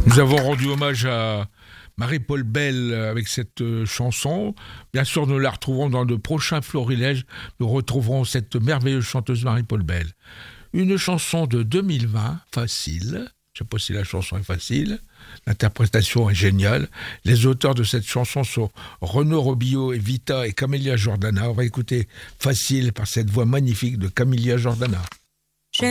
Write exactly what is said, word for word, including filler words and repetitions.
Nous avons rendu hommage à Marie-Paul Bell avec cette chanson. Bien sûr, nous la retrouverons dans le prochain Florilège. Nous retrouverons cette merveilleuse chanteuse Marie-Paul Bell. Une chanson de deux mille vingt, facile. Je ne sais pas si la chanson est facile. L'interprétation est géniale. Les auteurs de cette chanson sont Renaud Robillot et Vita et Camélia Jordana. On va écouter Facile par cette voix magnifique de Camélia Jordana.